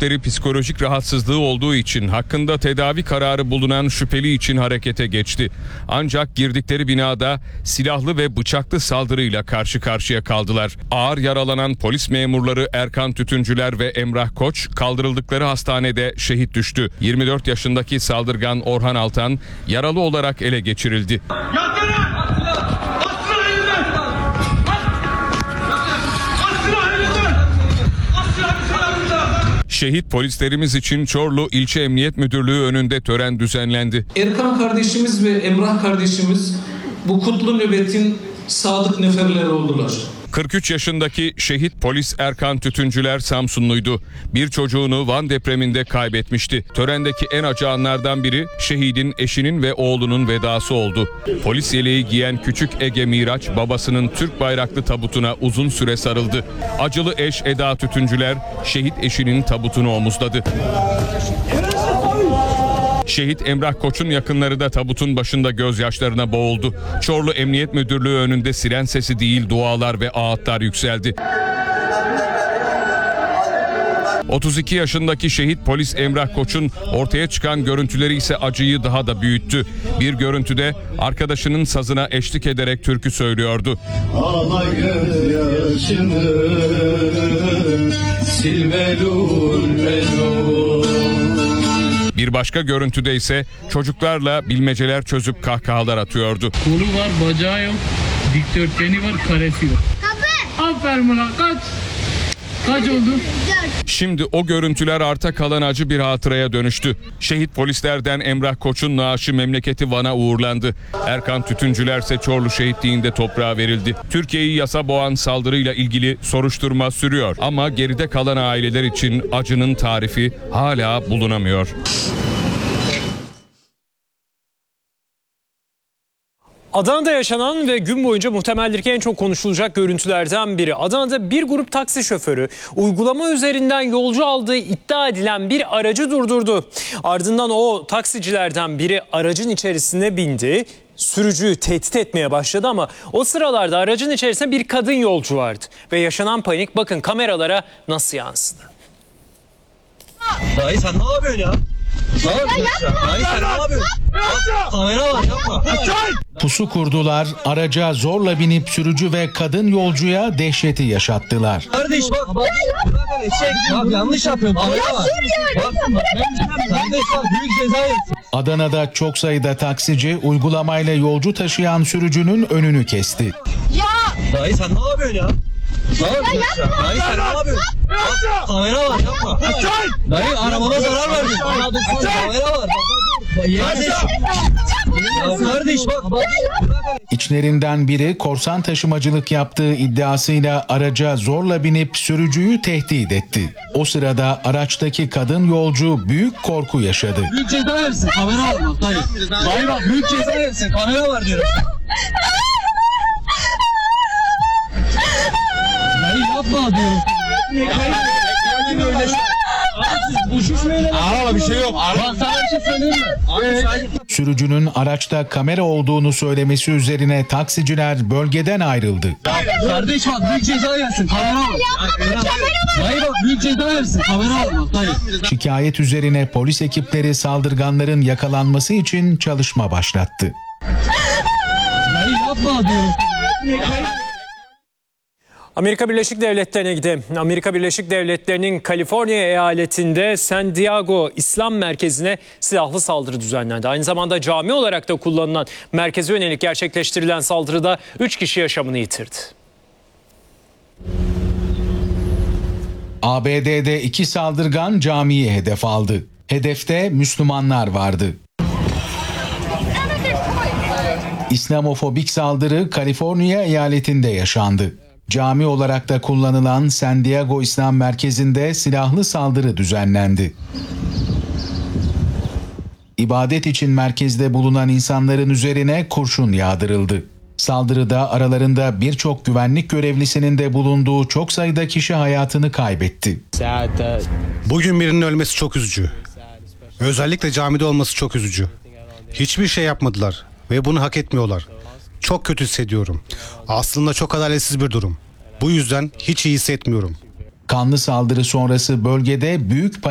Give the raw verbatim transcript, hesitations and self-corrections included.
sebepleri psikolojik rahatsızlığı olduğu için hakkında tedavi kararı bulunan şüpheli için harekete geçti. Ancak girdikleri binada silahlı ve bıçaklı saldırıyla karşı karşıya kaldılar. Ağır yaralanan polis memurları Erkan Tütüncüler ve Emrah Koç kaldırıldıkları hastanede şehit düştü. yirmi dört yaşındaki saldırgan Orhan Altan yaralı olarak ele geçirildi. Şehit polislerimiz için Çorlu İlçe Emniyet Müdürlüğü önünde tören düzenlendi. Erkan kardeşimiz ve Emrah kardeşimiz bu kutlu nöbetin sadık neferleri oldular. kırk üç yaşındaki şehit polis Erkan Tütüncüler Samsunluydu. Bir çocuğunu Van depreminde kaybetmişti. Törendeki en acı anlardan biri şehidin eşinin ve oğlunun vedası oldu. Polis yeleği giyen küçük Ege Miraç babasının Türk bayraklı tabutuna uzun süre sarıldı. Acılı eş Eda Tütüncüler şehit eşinin tabutunu omuzladı. Şehit Emrah Koç'un yakınları da tabutun başında gözyaşlarına boğuldu. Çorlu Emniyet Müdürlüğü önünde siren sesi değil dualar ve ağıtlar yükseldi. otuz iki yaşındaki şehit polis Emrah Koç'un ortaya çıkan görüntüleri ise acıyı daha da büyüttü. Bir görüntüde arkadaşının sazına eşlik ederek türkü söylüyordu. Ağla gözyaşını sil melul melul. Bir başka görüntüde ise çocuklarla bilmeceler çözüp kahkahalar atıyordu. Kolu var, bacağı yok, dikdörtgeni var, karesi yok. Kapı! Aferin ulan, kaç? Kaç oldu? Şimdi o görüntüler arta kalan acı bir hatıraya dönüştü. Şehit polislerden Emrah Koç'un naaşı memleketi Van'a uğurlandı. Erkan Tütüncüler ise Çorlu şehitliğinde toprağa verildi. Türkiye'yi yasa boğan saldırıyla ilgili soruşturma sürüyor. Ama geride kalan aileler için acının tarifi hala bulunamıyor. Adana'da yaşanan ve gün boyunca muhtemeldir ki en çok konuşulacak görüntülerden biri. Adana'da bir grup taksi şoförü uygulama üzerinden yolcu aldığı iddia edilen bir aracı durdurdu. Ardından o taksicilerden biri aracın içerisine bindi. Sürücüyü tehdit etmeye başladı ama o sıralarda aracın içerisinde bir kadın yolcu vardı. Ve yaşanan panik bakın kameralara nasıl yansıdı. Dayı sen ne yapıyorsun ya? Ne yapıyorsun ya? Dayı sen ne yapıyorsun? Kamera var yapma. Pusu kurdular, araca zorla binip sürücü ve kadın yolcuya dehşeti yaşattılar. Kardeş bak bak. Bak yanlış yapıyorsun. Kamera var. Bak kardeş bak büyük ceza yersin. Adana'da çok sayıda taksici uygulamayla yolcu taşıyan sürücünün önünü kesti. Dayı sen ne yapıyorsun ya? Ne yapıyorsun ya? Dayı sen ne yapıyorsun? Bak kamera var yapma. Dayı arabana zarar verdin. Kamera var. Kardeş. Ya kardeş bak. İçlerinden biri korsan taşımacılık yaptığı iddiasıyla araca zorla binip sürücüyü tehdit etti. O sırada araçtaki kadın yolcu büyük korku yaşadı. Büyük ceza yersin. Kamera var bak dayı. Dayı bak büyük ceza yersin. Kamera var diyorum. Dayı yapma diyorum. Araba bir şey yok. Bak sana bir şey söyleyeyim mi? Sürücünün araçta kamera olduğunu söylemesi üzerine taksiciler bölgeden ayrıldı. Kardeş bak büyük ceza yersin. Kamera var. Dayı bak büyük ceza yersin. Kamera var bak dayı. Şikayet üzerine polis ekipleri saldırganların yakalanması için çalışma başlattı. Dayı yapma diyorum. Amerika Birleşik Devletleri'ne gidelim. Amerika Birleşik Devletleri'nin Kaliforniya eyaletinde San Diego İslam Merkezi'ne silahlı saldırı düzenlendi. Aynı zamanda cami olarak da kullanılan merkeze yönelik gerçekleştirilen saldırıda üç kişi yaşamını yitirdi. A B D'de iki saldırgan camiyi hedef aldı. Hedefte Müslümanlar vardı. İslamofobik saldırı Kaliforniya eyaletinde yaşandı. Cami olarak da kullanılan San Diego İslam Merkezi'nde silahlı saldırı düzenlendi. İbadet için merkezde bulunan insanların üzerine kurşun yağdırıldı. Saldırıda aralarında birçok güvenlik görevlisinin de bulunduğu çok sayıda kişi hayatını kaybetti. Bugün birinin ölmesi çok üzücü. Özellikle camide olması çok üzücü. Hiçbir şey yapmadılar ve bunu hak etmiyorlar. Çok kötü hissediyorum. Aslında çok adaletsiz bir durum. Bu yüzden hiç iyi hissetmiyorum. Kanlı saldırı sonrası bölgede büyük